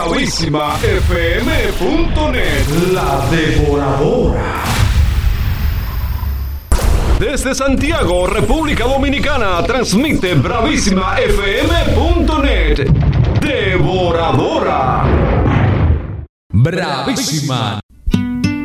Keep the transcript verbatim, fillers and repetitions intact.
bravísima f m punto net, la devoradora. Desde Santiago, República Dominicana, transmite bravísima f m punto net, devoradora. Bravísima